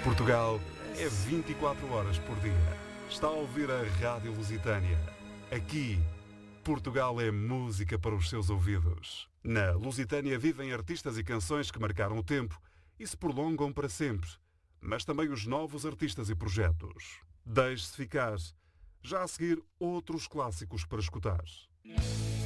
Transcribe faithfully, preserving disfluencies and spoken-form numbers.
Portugal é vinte e quatro horas por dia. Está a ouvir a Rádio Lusitânia. Aqui, Portugal é música para os seus ouvidos. Na Lusitânia vivem artistas e canções que marcaram o tempo e se prolongam para sempre, mas também os novos artistas e projetos. Deixe-se ficar. Já a seguir, outros clássicos para escutar.